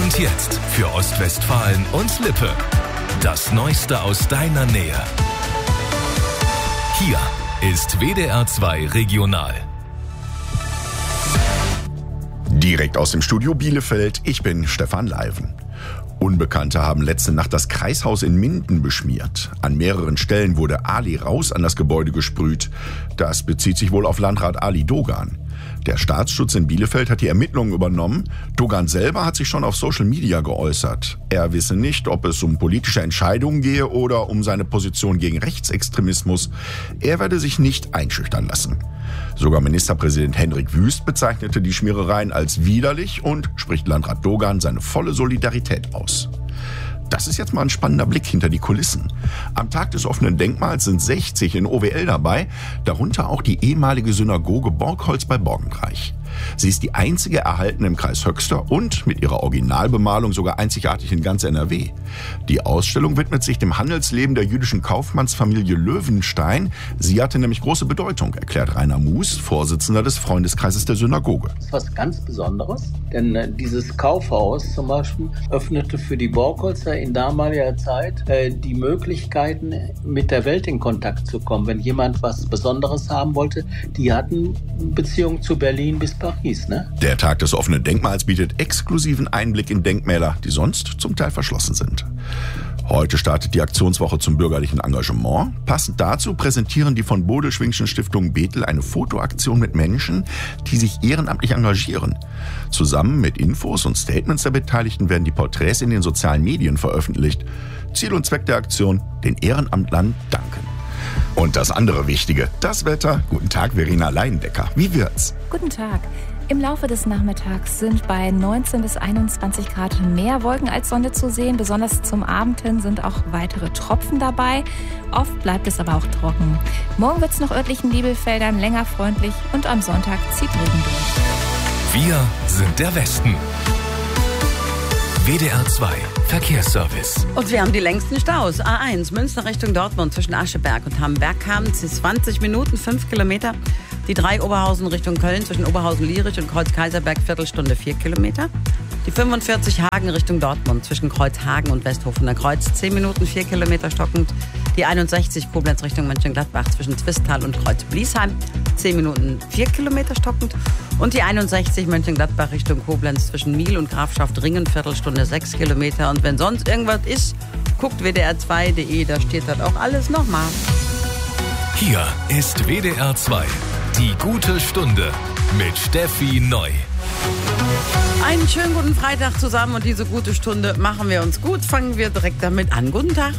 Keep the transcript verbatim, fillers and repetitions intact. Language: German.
Und jetzt für Ostwestfalen und Lippe. Das Neueste aus deiner Nähe. Hier ist W D R zwei Regional. Direkt aus dem Studio Bielefeld, ich bin Stefan Leiven. Unbekannte haben letzte Nacht das Kreishaus in Minden beschmiert. An mehreren Stellen wurde Ali raus an das Gebäude gesprüht. Das bezieht sich wohl auf Landrat Ali Dogan. Der Staatsschutz in Bielefeld hat die Ermittlungen übernommen. Dogan selber hat sich schon auf Social Media geäußert. Er wisse nicht, ob es um politische Entscheidungen gehe oder um seine Position gegen Rechtsextremismus. Er werde sich nicht einschüchtern lassen. Sogar Ministerpräsident Hendrik Wüst bezeichnete die Schmierereien als widerlich und spricht Landrat Dogan seine volle Solidarität aus. Das ist jetzt mal ein spannender Blick hinter die Kulissen. Am Tag des offenen Denkmals sind sechzig in O W L dabei, darunter auch die ehemalige Synagoge Borgholz bei Borgenreich. Sie ist die einzige erhaltene im Kreis Höxter und mit ihrer Originalbemalung sogar einzigartig in ganz N R W. Die Ausstellung widmet sich dem Handelsleben der jüdischen Kaufmannsfamilie Löwenstein. Sie hatte nämlich große Bedeutung, erklärt Rainer Mus, Vorsitzender des Freundeskreises der Synagoge. Das ist was ganz Besonderes, denn äh, dieses Kaufhaus zum Beispiel öffnete für die Borgholzer in damaliger Zeit äh, die Möglichkeiten, mit der Welt in Kontakt zu kommen. Wenn jemand was Besonderes haben wollte, die hatten Beziehungen zu Berlin bis Paris, ne? Der Tag des offenen Denkmals bietet exklusiven Einblick in Denkmäler, die sonst zum Teil verschlossen sind. Heute startet die Aktionswoche zum bürgerlichen Engagement. Passend dazu präsentieren die von Bode-Schwingschen Stiftung Bethel eine Fotoaktion mit Menschen, die sich ehrenamtlich engagieren. Zusammen mit Infos und Statements der Beteiligten werden die Porträts in den sozialen Medien veröffentlicht. Ziel und Zweck der Aktion: den Ehrenamtlern danken. Und das andere Wichtige, das Wetter. Guten Tag, Verena Leindecker. Wie wird's? Guten Tag. Im Laufe des Nachmittags sind bei neunzehn bis einundzwanzig Grad mehr Wolken als Sonne zu sehen. Besonders zum Abend hin sind auch weitere Tropfen dabei. Oft bleibt es aber auch trocken. Morgen wird es nach örtlichen Nebelfeldern länger freundlich und am Sonntag zieht Regen durch. Wir sind der Westen. W D R zwei Verkehrsservice. Und wir haben die längsten Staus. A eins, Münster Richtung Dortmund zwischen Ascheberg und Hamburg haben zwanzig Minuten, fünf Kilometer. Die drei Oberhausen Richtung Köln zwischen Oberhausen-Lierich und Kreuz-Kaiserberg, Viertelstunde, vier Kilometer. Die fünfundvierzig Hagen Richtung Dortmund zwischen Kreuzhagen und Westhofener Kreuz, zehn Minuten, vier Kilometer stockend. Die einundsechzig Koblenz Richtung Mönchengladbach zwischen Zwistal und Kreuz-Bliesheim, zehn Minuten, vier Kilometer stockend. Und die einundsechzig Mönchengladbach Richtung Koblenz zwischen Miel und Grafschaft-Ringen, Viertelstunde, sechs Kilometer. Und wenn sonst irgendwas ist, guckt W D R zwei punkt de, da steht das auch alles nochmal. Hier ist W D R zwei, die gute Stunde mit Steffi Neu. Einen schönen guten Freitag zusammen und diese gute Stunde machen wir uns gut. Fangen wir direkt damit an. Guten Tag.